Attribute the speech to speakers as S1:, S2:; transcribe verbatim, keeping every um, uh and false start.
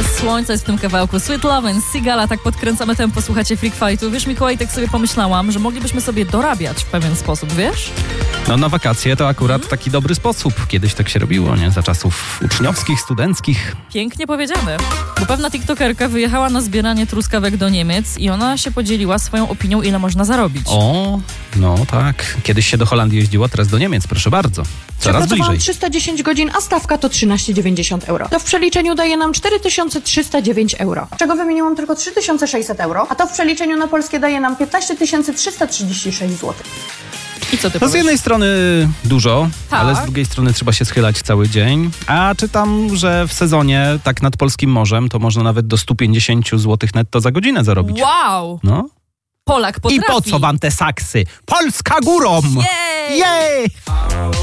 S1: słońca jest w tym kawałku. Sweet Love and Sigala, tak podkręcamy tempo, słuchacie Freak Fightu. Wiesz, Mikołaj, tak sobie pomyślałam, że moglibyśmy sobie dorabiać w pewien sposób, wiesz?
S2: No na wakacje to akurat hmm? taki dobry sposób. Kiedyś tak się robiło, nie? Za czasów uczniowskich, studenckich.
S1: Pięknie powiedziane. Bo pewna tiktokerka wyjechała na zbieranie truskawek do Niemiec i ona się podzieliła swoją opinią, ile można zarobić.
S2: O, no tak. Kiedyś się do Holandii jeździło, teraz do Niemiec, proszę bardzo. Coraz bliżej.
S3: trzysta dziesięć godzin, a stawka to trzynaście dziewięćdziesiąt euro. To w przeliczeniu daje nam cztery tysiące trzysta dziewięć euro. Czego wymieniłam tylko trzy tysiące sześćset euro, a to w przeliczeniu na polskie daje nam piętnaście tysięcy trzysta trzydzieści sześć złotych.
S1: I co ty
S2: No
S1: powiesz?
S2: z jednej strony dużo,
S1: Tak.
S2: ale z drugiej strony trzeba się schylać cały dzień. A czytam, że w sezonie, tak nad polskim morzem, to można nawet do sto pięćdziesiąt złotych netto za godzinę zarobić.
S1: Wow!
S2: No.
S1: Polak potrafi.
S2: I po co wam te saksy? Polska górą!
S1: Jej!
S2: Jej!